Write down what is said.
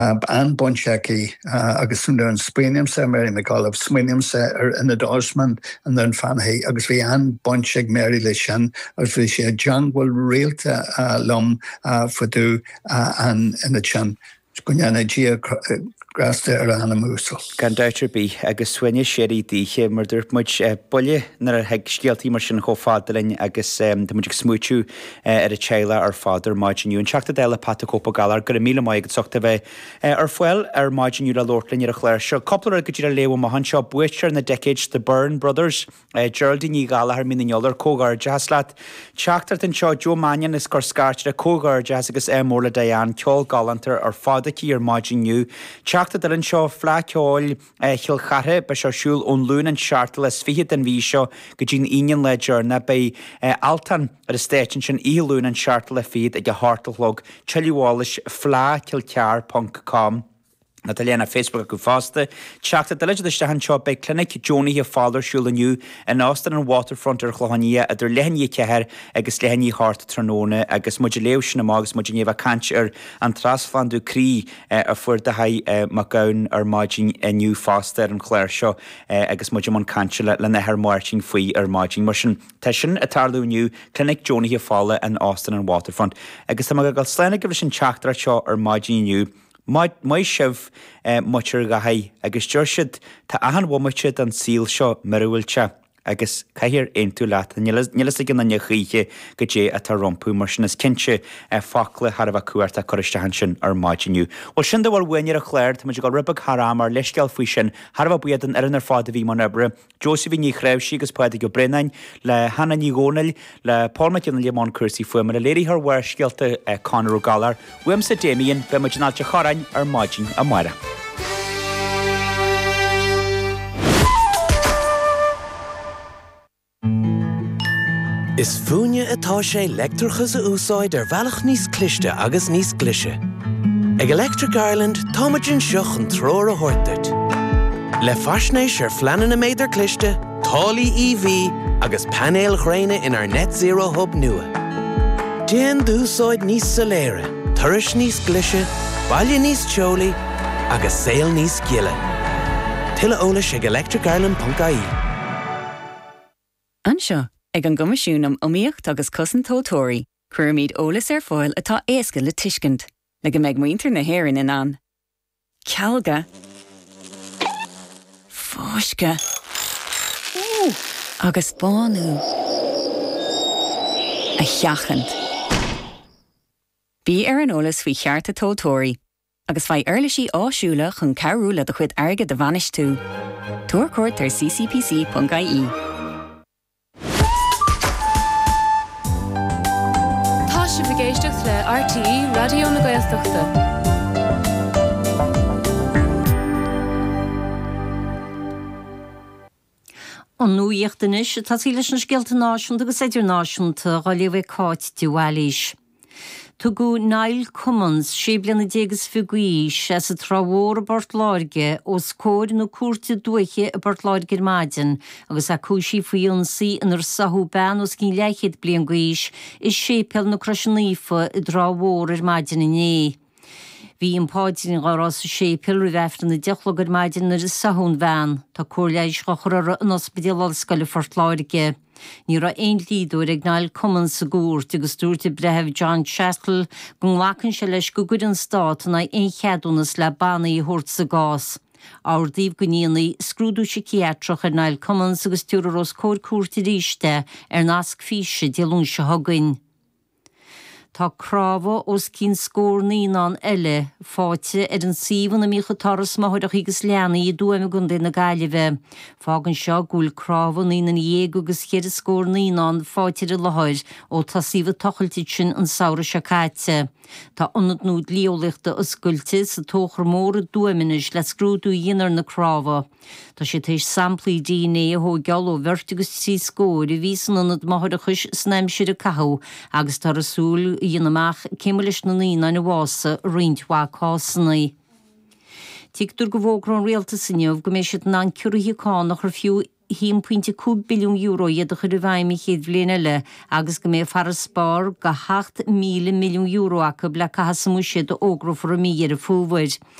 An Boncheki agus sunna an Spanium sa Mary McAuliffe Sminium sa in the Dorsman and then fan hey agus vi an Bonchek Mary Lishan agus vi sé John will realta lum for do an in the chan Gunyana Gia Grasta Arana Musel. Gan Deutscher bí agus swinne séri díche mar dúirt muid bolle nar heag scialtí mar sin cho fádalin agus de muid smúitiú ar a teile ar fádar máidinú an teachta déile patacópa galar gur míle mai agad sochta bheith ar foiil ar máidinú a lortlin ar a chléir seo copplar go dtír a léú a han seo buitir na decades the Byrne Brothers Geraldine Gala ar míneolar cógar jazzlaat teachtar an seo Joe Mannion is gur scartir a cógar jazz agus mórla Diane ceol galantar ar fádací ar máidinú Teachta an seo flaceáil chilchathe be seo siúil ón lún an seartal is fihiad an bhí seo go dtín ion le dearna be altan ar a stéitin sin ílún an seartal le fiad ag a hartalhlog chiliúális flacilcear.com na Taliana Facebook go fásta teachta de leidir de han seo be clinic Joni hi father siúlaniu in Austin an waterfront ar chlohania idir lehanní ceir agus lehanní hart tróna agus modulation agus modulnéh cant ar an trasflanú crí a fuair de haid macaun ar máidin iniu fásta an chléir seo agus modulman cantile le na marching faoi ar máidin mar sin tesin a tarlúniu clinic Joni hi fála in Austin an waterfront agus tá gal sléna go sin teachtar seo ar máidin iniu Mai sibh muir go haid agus deirsid tá ahan bhmuid an síl seo marúilte agus caiir ein tú leat nílas gin na chuige go dé a tá rompú mar sin is cinse fácla Harbh cuairt a choristehan sin ar máidinú. Bhil sin bhfuil bhainir a chléir tá go ribbe charám ar leisceal faoi sin Harbh buiad an ar fád a bhí man ebre Joseph ní chréibh si agus páide go brenain le Hanna ní Gónail le Paulmacin le Mán Cursí fuair mar a léirí th bhhair scialta Conor Galar Wim sa Damien be muidináilte chorain ar máidin a maira. Is fúne atá sé leictreachas a úsáid ar bhealach níos cliste agus níos glise. Ag Electric Ireland táimeann seach an tróir a thuirteart. Le faisnéis ar fleanan na méidir cliste, tálaí EV agus panéal chréine inar net zero hub nua. Déan d'úsáid níos soléire, turais níos glise, baile níos teolaí agus saol níos giile. Tuile eolais ag electricireland.ie. Anseo ag an gomasisiúnam omíocht agus cosan tótóirí, chuir míad eolas ar fáil atá éasca le tuiscint, le go mbeidh muintear na hÉireann in an. Cealga. Fóisce. Agus bánú. A cheachant. Bí ar an eolas faoi chearta tótóirí, agus bhaid airlisí áisiúla chun cearúla de chuid airge de bhanis tú. Tuair cuairt ar ccpc.ie. Géisteach le RTE Radio na Gaeltachta. An nuíochtanis tá sí leis na scialta náisiúnta agus idir náisiúnta gá léomh cáit dúhailís. Tu go Niall Cummins, bliana dégus figuís as a trámhór a Bartláirge ó scóir nó cuairte dúiche a Bartláirge maidin agus a cúisí faoionsaí inar sathú ben os cín leichead blian guís is sépel na crosnaífa i drámhór ar maidin iné. Bhí an páidin gárás a sépel ru bheftan na deachlog ar maidin nar is sathún ben, tá cóirleis go chur an ospidéal scoile Bartláirge. Ní ra ein lídúir ag Niall Cummins sa gúirt agus dúirte brethebh John Chattle gon lacan se leis go gud an stát na ein cheadúnas le banna í thuirt sa gás. Áir díobh go níanaí scrúdú sé ciatrach ar Niall Cummins agus túrarós cóircúirta ríiste ar nasc físe dialún se thugainn. Tá crábha os cín scór níán eile fáte ar an síomhan na mícha taras maithreach agus leanna í dúime gon na gaiileh. Fágan seo gúil crábha nína dhéag agus chéad scór níán fátear a lehair ó tá síomh tochailte sin an saoire se caite. Tá ionad núd líolachta a scuilte sa tóchar mór a dúiminis le scrúdú dhéanaar na crábha. Tá sé tééis samplaí DNA a thó geall ó bhirt agus sí scóir i bhísan ionad maithreachis snéimsir a cathú agus tar a súil dhéanamach céimilis na nína na bhása rionthá cásannaí. Tígtar go bhógrán réalta sanneamh go mééis an ciúirthaáin nach chu fiú 1.2 billiún euro iad chud bhaimi chéad bbliana le agus go mé far spár go 8 milliún euro acu le cahasamú siad ógra for a mí ar a fúhhaid.